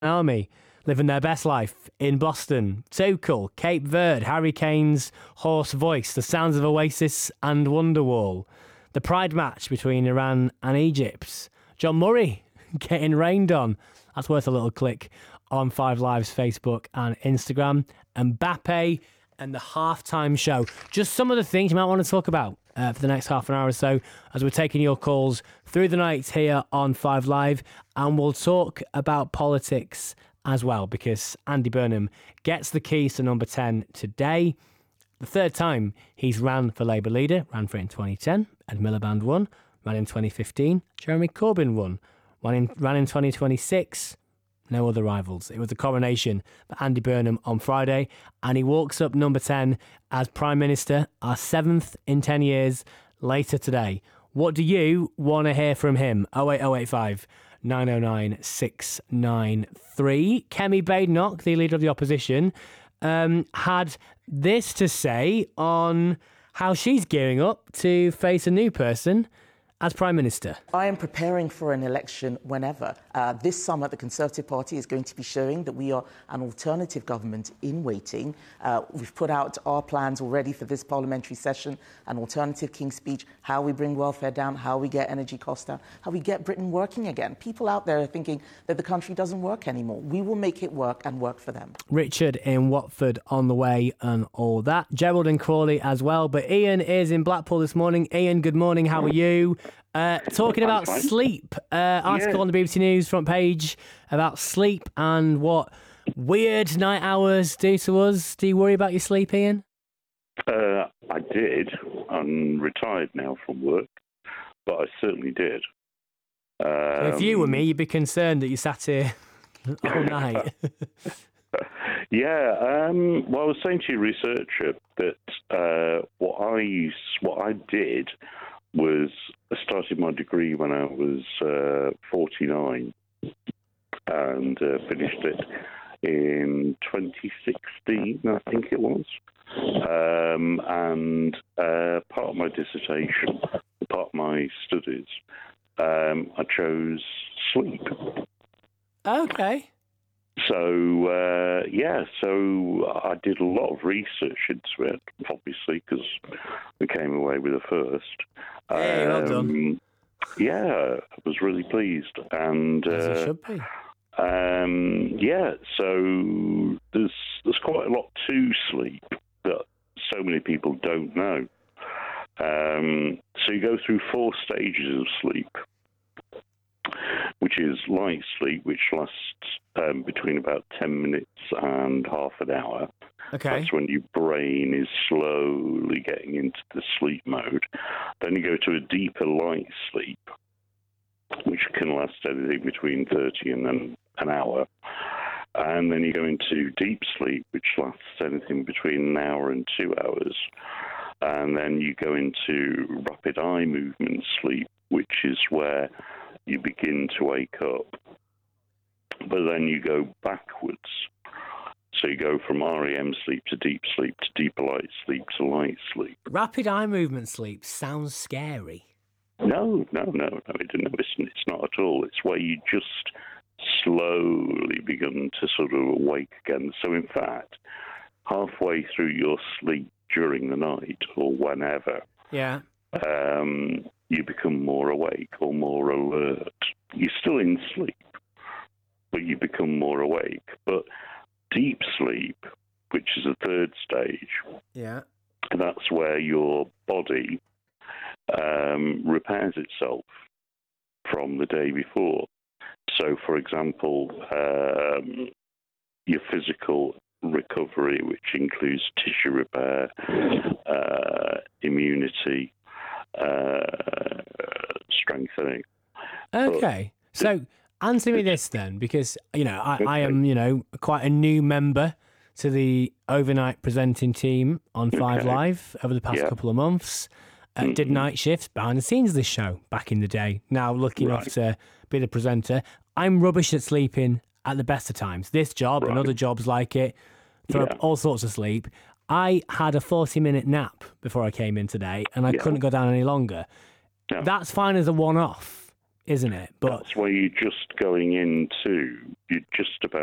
Army living their best life in Boston, Tuchel, Cape Verde, Harry Kane's hoarse voice, the sounds of Oasis and Wonderwall, the pride match between Iran and Egypt, John Murray getting rained on. That's worth a little click on 5 Live's Facebook and Instagram. Mbappe and the halftime show. Just some of the things you might want to talk about for the next half an hour or so as we're taking your calls through the night here on 5 Live. And we'll talk about politics as well, because Andy Burnham gets the keys to number 10 today. The third time he's ran for Labour leader, ran for it in 2010, Ed Miliband won, ran in 2015, Jeremy Corbyn won, ran in 2026, no other rivals. It was the coronation for Andy Burnham on Friday, and he walks up number 10 as Prime Minister, our 7th in 10 years, later today. What do you want to hear from him? 08085 909 693. Kemi Badenoch, the leader of the opposition, had this to say on how she's gearing up to face a new person as Prime Minister. I am preparing for an election whenever. This summer, the Conservative Party is going to be showing that we are an alternative government in waiting. We've put out our plans already for this parliamentary session, an alternative King's Speech, how we bring welfare down, how we get energy costs down, how we get Britain working again. People out there are thinking that the country doesn't work anymore. We will make it work and work for them. Richard in Watford on the way and all that. Gerald in Crawley as well. But Ian is in Blackpool this morning. Ian, good morning. How are you? Talking about sleep, article on the BBC News front page about sleep and what weird night hours do to us. Do you worry about your sleep, Ian? I did. I'm retired now from work, but I certainly did. So if you were me, you'd be concerned that you sat here all night. Yeah, well, I was saying to your researcher that what I did was I started my degree when I was 49 and finished it in 2016, I think it was. And part of my dissertation, part of my studies, I chose sleep. Okay. So, so I did a lot of research into it, obviously, because we came away with a first. Hey, well done. Yeah, I was really pleased. And, as you should be. So there's quite a lot to sleep that so many people don't know. So you go through 4 stages of sleep, which is light sleep, which lasts between about 10 minutes and half an hour. Okay. That's when your brain is slowly getting into the sleep mode. Then you go to a deeper light sleep, which can last anything between 30 and then an hour. And then you go into deep sleep, which lasts anything between an hour and 2 hours. And then you go into rapid eye movement sleep, which is where you begin to wake up. But then you go backwards. So you go from REM sleep to deeper light sleep to light sleep. Rapid eye movement sleep sounds scary. No, it's not at all. It's where you just slowly begin to sort of awake again. So in fact, halfway through your sleep during the night or whenever, you become more awake or more alert. You're still in sleep, but you become more awake. But deep sleep, which is the third stage, that's where your body repairs itself from the day before. So, for example, your physical recovery, which includes tissue repair, immunity, strengthening. Okay. So answer me this then, because, I am, quite a new member to the overnight presenting team on 5 Live over the past couple of months. Did night shifts behind the scenes of this show back in the day. Now lucky enough to be the presenter. I'm rubbish at sleeping at the best of times. This job and other jobs like it throw up all sorts of sleep. I had a 40-minute nap before I came in today, and I couldn't go down any longer. That's fine as a one-off, isn't it? But that's where you're just going into, you're just about